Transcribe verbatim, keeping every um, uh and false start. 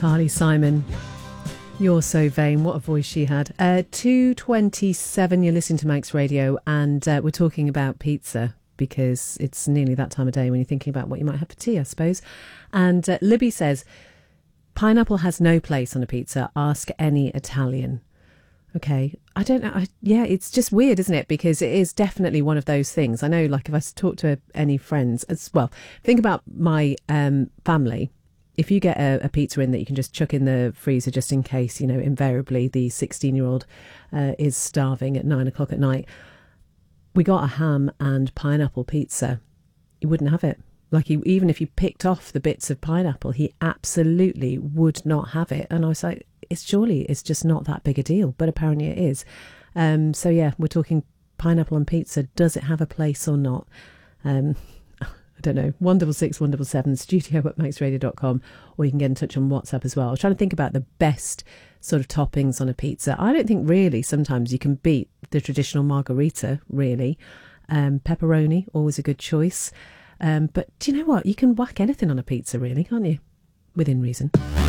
Carly Simon. You're so vain. What a voice she had. Uh, two twenty-seven, you're listening to Manx Radio, and uh, we're talking about pizza because it's nearly that time of day when you're thinking about what you might have for tea, I suppose. And uh, Libby says, pineapple has no place on a pizza. Ask any Italian. Okay, I don't know. I, yeah, it's just weird, isn't it? Because it is definitely one of those things. I know, like, if I talk to any friends as well, think about my um, family. If you get a, a pizza in that you can just chuck in the freezer just in case, you know, invariably the sixteen-year-old uh, is starving at nine o'clock at night. We got a ham and pineapple pizza. He wouldn't have it. Like, he, even if you picked off the bits of pineapple, he absolutely would not have it. And I was like, it's surely it's just not that big a deal. But apparently it is. Um, so, yeah, we're talking pineapple on pizza. Does it have a place or not? Um, I don't know. one double six, one double seven, studio at manx radio dot com, or you can get in touch on WhatsApp as well. I was trying to think about the best sort of toppings on a pizza. I don't think really sometimes you can beat the traditional margherita, really. Um, pepperoni, always a good choice. Um, but do you know what? You can whack anything on a pizza, really, can't you? Within reason.